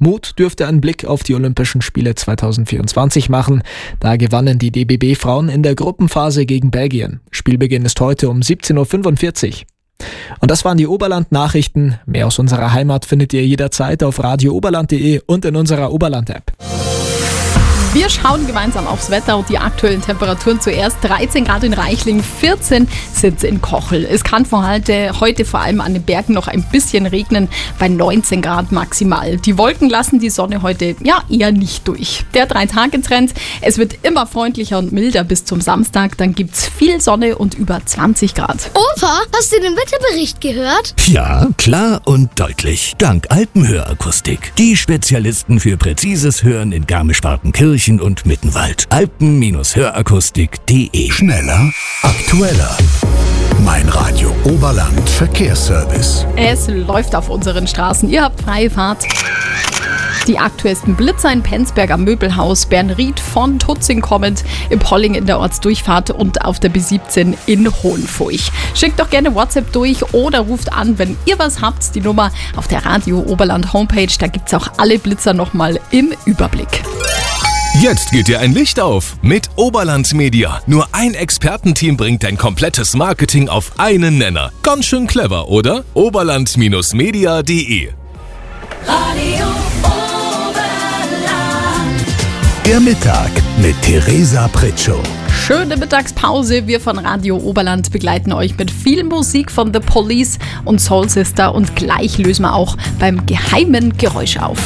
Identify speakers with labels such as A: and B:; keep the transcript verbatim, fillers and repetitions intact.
A: Mut dürfte ein Blick auf die Olympischen Spiele zwanzig vierundzwanzig machen. Da gewannen die D B B-Frauen in der Gruppenphase gegen Belgien. Spielbeginn ist heute um siebzehn Uhr fünfundvierzig. Und das waren die Oberland-Nachrichten. Mehr aus unserer Heimat findet ihr jederzeit auf radio oberland punkt de und in unserer Oberland-App.
B: Wir schauen gemeinsam aufs Wetter und die aktuellen Temperaturen. Zuerst dreizehn Grad in Reichling, vierzehn sind in Kochel. Es kann von heute, heute vor allem an den Bergen noch ein bisschen regnen, bei neunzehn Grad maximal. Die Wolken lassen die Sonne heute ja eher nicht durch. Der Drei-Tage-Trend, es wird immer freundlicher und milder bis zum Samstag. Dann gibt's viel Sonne und über zwanzig Grad.
C: Opa, hast du den Wetterbericht gehört?
D: Ja, klar und deutlich. Dank Alpenhörakustik. Die Spezialisten für präzises Hören in Garmisch-Partenkirchen und Mittenwald. alpen Hörakustik punkt de.
E: Schneller, aktueller. Mein Radio Oberland Verkehrsservice.
B: Es läuft auf unseren Straßen. Ihr habt freie Fahrt. Die aktuellsten Blitzer in Penzberg am Möbelhaus, Bernried von Tutzing kommend, im Polling in der Ortsdurchfahrt und auf der B siebzehn in Hohenfurch. Schickt doch gerne WhatsApp durch oder ruft an, wenn ihr was habt. Die Nummer auf der Radio Oberland Homepage, da gibt es auch alle Blitzer nochmal im Überblick.
F: Jetzt geht dir ein Licht auf mit Oberland Media. Nur ein Expertenteam bringt dein komplettes Marketing auf einen Nenner. Ganz schön clever, oder? oberland Media punkt de.
G: Radio Oberland.
E: Der Mittag mit Theresa Pritschow.
B: Schöne Mittagspause. Wir von Radio Oberland begleiten euch mit viel Musik von The Police und Soul Sister. Und gleich lösen wir auch beim geheimen Geräusch auf.